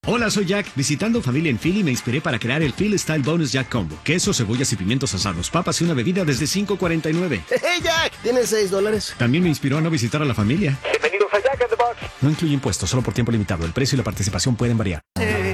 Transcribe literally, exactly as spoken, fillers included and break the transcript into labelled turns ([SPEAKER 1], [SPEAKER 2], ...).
[SPEAKER 1] Hola, soy Jack. Visitando familia en Philly me inspiré para crear el Philly Style Bonus Jack Combo. Queso, cebollas y pimientos asados, papas y una bebida desde cinco cuarenta y nueve.
[SPEAKER 2] ¡Hey, Jack! ¿Tienes seis dólares?
[SPEAKER 1] También me inspiró a no visitar a la familia.
[SPEAKER 3] Bienvenidos a Jack in the Box.
[SPEAKER 1] No incluye impuestos, solo por tiempo limitado. El precio y la participación pueden variar.
[SPEAKER 3] Eh.